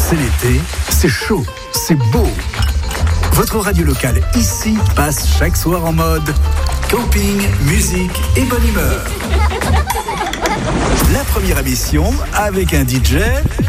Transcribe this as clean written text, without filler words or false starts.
C'est l'été, c'est chaud, c'est beau. Votre radio locale ici passe chaque soir en mode camping, musique et bonne humeur. La première émission avec un DJ